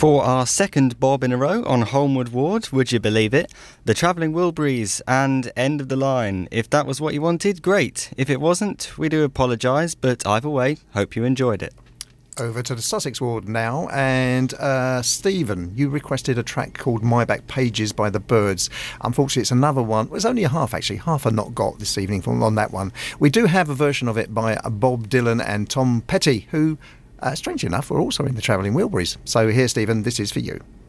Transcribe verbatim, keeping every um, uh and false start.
For our second bob in a row on Holmwood Ward, would you believe it? The Travelling Wilburys and End of the Line. If that was what you wanted, great. If it wasn't, we do apologise, but either way, hope you enjoyed it. Over to the Sussex Ward now, and uh, Stephen, you requested a track called My Back Pages by the Byrds. Unfortunately, it's another one. Well, it's only a half, actually. Half are not got this evening from on that one. We do have a version of it by Bob Dylan and Tom Petty, who, uh, strangely enough, were also in the Travelling Wilburys. So here, Stephen, this is for you.